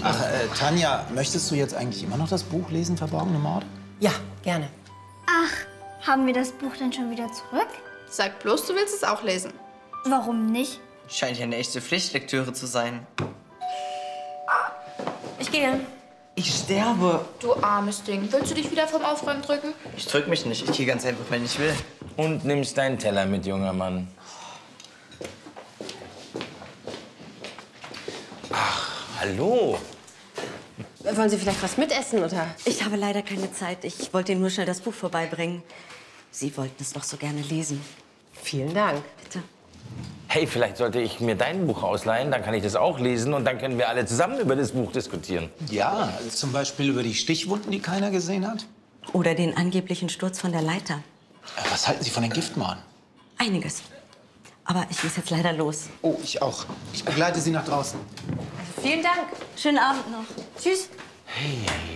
Ach, Tanja, möchtest du jetzt eigentlich immer noch das Buch lesen, Verborgene Morde? Ja, gerne. Ach, haben wir das Buch denn schon wieder zurück? Sag bloß, du willst es auch lesen. Warum nicht? Scheint ja eine echte Pflichtlektüre zu sein. Ich gehe. Ich sterbe. Du armes Ding. Willst du dich wieder vom Aufräumen drücken? Ich drück mich nicht. Ich gehe ganz einfach, wenn ich will. Und nimmst deinen Teller mit, junger Mann. Ach, hallo. Wollen Sie vielleicht was mitessen, oder? Ich habe leider keine Zeit. Ich wollte Ihnen nur schnell das Buch vorbeibringen. Sie wollten es doch so gerne lesen. Vielen Dank. Bitte. Hey, vielleicht sollte ich mir dein Buch ausleihen, dann kann ich das auch lesen und dann können wir alle zusammen über das Buch diskutieren. Ja, zum Beispiel über die Stichwunden, die keiner gesehen hat. Oder den angeblichen Sturz von der Leiter. Was halten Sie von den Giftmorden? Einiges. Aber ich muss jetzt leider los. Oh, ich auch. Ich begleite Sie nach draußen. Vielen Dank. Schönen Abend noch. Tschüss. Hey, hey,